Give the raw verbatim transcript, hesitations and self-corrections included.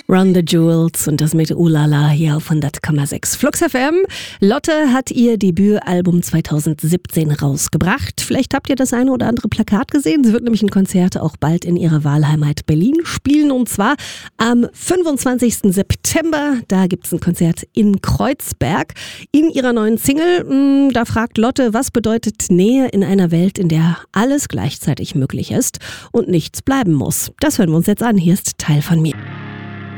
Run the Jewels und das mit Ulala hier auf hundert Komma sechs Flux F M. Lotte hat ihr Debütalbum zweitausendsiebzehn rausgebracht. Vielleicht habt ihr das eine oder andere Plakat gesehen. Sie wird nämlich ein Konzert auch bald in ihrer Wahlheimat Berlin spielen, und zwar am fünfundzwanzigsten September. Da gibt es ein Konzert in Kreuzberg. In ihrer neuen Single, da fragt Lotte, was bedeutet Nähe in einer Welt, in der alles gleichzeitig möglich ist und nichts bleiben muss. Das hören wir uns jetzt an. Hier ist Teil von mir.